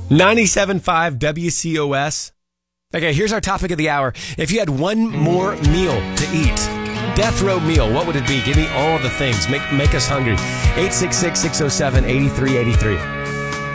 97.5 WCOS. Okay, here's our topic of the hour. If you had one more meal to eat, death row meal, what would it be? Give me all the things. Make us hungry. 866-607-8383.